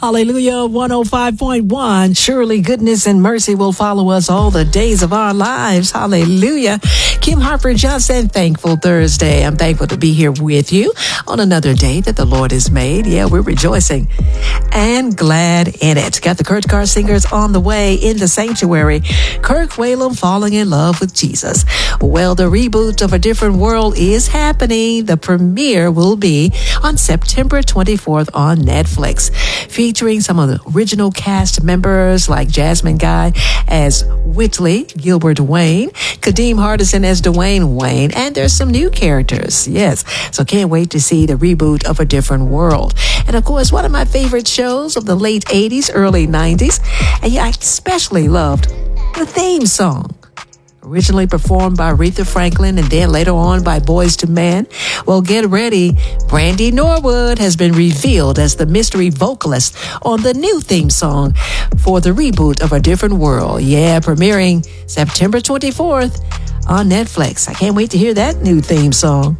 Hallelujah, 105.1. Surely goodness and mercy will follow us all the days of our lives. Hallelujah. Kim Harper Johnson, Thankful Thursday. I'm thankful to be here with you on another day that the Lord has made. Yeah, we're rejoicing and glad in it. Got the Kurt Carr Singers on the way in the sanctuary. Kirk Whalum falling in love with Jesus. Well, the reboot of A Different World is happening. The premiere will be on September 24th on Netflix, featuring some of the original cast members like Jasmine Guy as Whitley Gilbert Wayne, Kadeem Hardison as Dwayne Wayne, and there's some new characters. Yes, so can't wait to see the reboot of A Different World. And of course, one of my favorite shows of the late 80s, early 90s, and yeah, I especially loved the theme song. Originally performed by Aretha Franklin and then later on by Boyz II Men. Well, get ready. Brandy Norwood has been revealed as the mystery vocalist on the new theme song for the reboot of A Different World. Yeah, premiering September 24th on Netflix. I can't wait to hear that new theme song.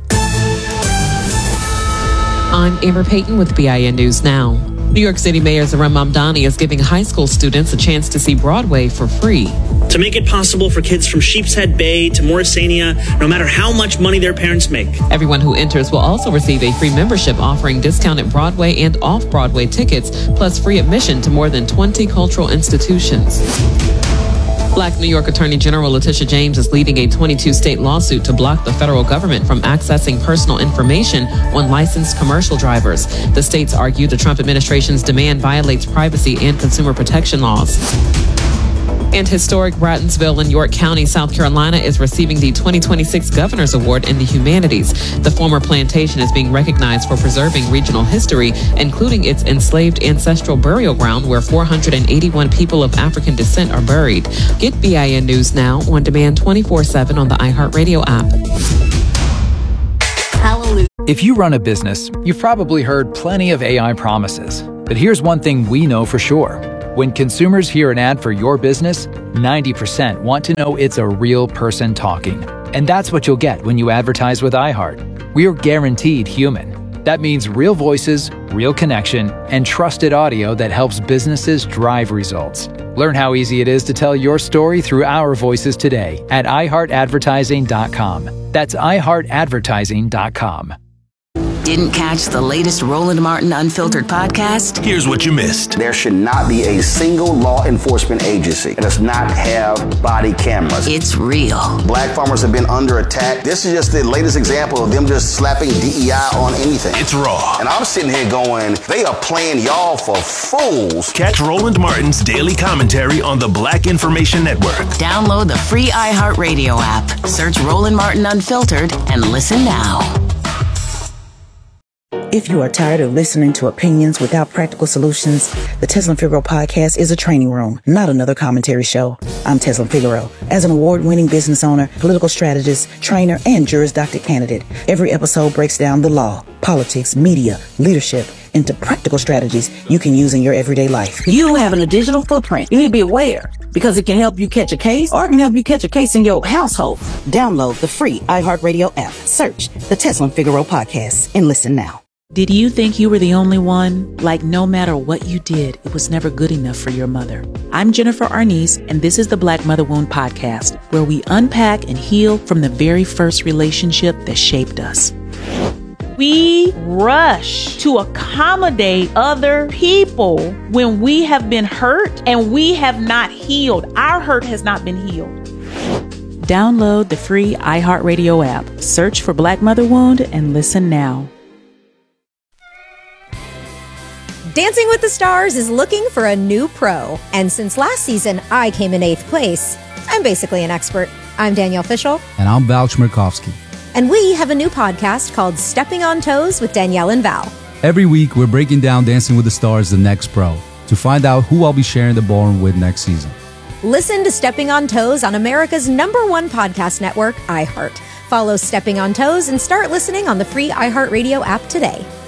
I'm Amber Payton with BIN News Now. New York City Mayor Zohran Mamdani is giving high school students a chance to see Broadway for free. To make it possible for kids from Sheepshead Bay to Morrisania, no matter how much money their parents make. Everyone who enters will also receive a free membership offering discounted Broadway and off-Broadway tickets, plus free admission to more than 20 cultural institutions. Black New York Attorney General Letitia James is leading a 22-state lawsuit to block the federal government from accessing personal information on licensed commercial drivers. The states argue the Trump administration's demand violates privacy and consumer protection laws. And historic Brattonville in York County, South Carolina, is receiving the 2026 Governor's Award in the Humanities. The former plantation is being recognized for preserving regional history, including its enslaved ancestral burial ground where 481 people of African descent are buried. Get BIN News Now on demand 24/7 on the iHeartRadio app. Hallelujah. If you run a business, you've probably heard plenty of AI promises. But here's one thing we know for sure. When consumers hear an ad for your business, 90% want to know it's a real person talking. And that's what you'll get when you advertise with iHeart. We are guaranteed human. That means real voices, real connection, and trusted audio that helps businesses drive results. Learn how easy it is to tell your story through our voices today at iHeartAdvertising.com. That's iHeartAdvertising.com. Didn't catch the latest Roland Martin Unfiltered podcast? Here's what you missed. There should not be a single law enforcement agency that does not have body cameras. It's real. Black farmers have been under attack. This is just the latest example of them just slapping DEI on anything. It's raw. And I'm sitting here going, they are playing y'all for fools. Catch Roland Martin's daily commentary on the Black Information Network. Download the free iHeartRadio app. Search Roland Martin Unfiltered and listen now. If you are tired of listening to opinions without practical solutions, the Tezlyn Figaro podcast is a training room, not another commentary show. I'm Tezlyn Figaro. As an award-winning business owner, political strategist, trainer, and Juris Doctor candidate, every episode breaks down the law, politics, media, leadership into practical strategies you can use in your everyday life. You having a digital footprint. You need to be aware because it can help you catch a case or it can help you catch a case in your household. Download the free iHeartRadio app. Search the Tezlyn Figaro podcast and listen now. Did you think you were the only one? Like no matter what you did, it was never good enough for your mother. I'm Jennifer Arnice, and this is the Black Mother Wound Podcast, where we unpack and heal from the very first relationship that shaped us. We rush to accommodate other people when we have been hurt and we have not healed. Our hurt has not been healed. Download the free iHeartRadio app. Search for Black Mother Wound and listen now. Dancing with the Stars is looking for a new pro. And since last season, I came in 8th place. I'm basically an expert. I'm Danielle Fishel. And I'm Val Chmerkovskiy. And we have a new podcast called Stepping on Toes with Danielle and Val. Every week, we're breaking down Dancing with the Stars, the next pro, to find out who I'll be sharing the ballroom with next season. Listen to Stepping on Toes on America's #1 podcast network, iHeart. Follow Stepping on Toes and start listening on the free iHeartRadio app today.